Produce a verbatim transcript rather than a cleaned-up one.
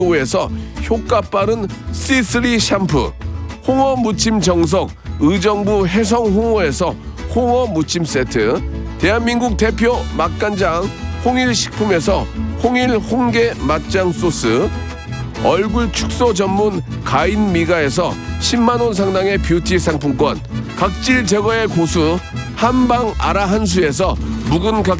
에서 효과 빠른 씨쓰리 샴푸, 홍어 무침 정석 의정부 해성 홍어에서 홍어 무침 세트, 대한민국 대표 맛간장 홍일식품에서 홍일 홍게 맛장 소스, 얼굴 축소 전문 가인 미가에서 십만 원 상당의 뷰티 상품권, 각질 제거의 고수 한방 아라 한수에서 묵은 각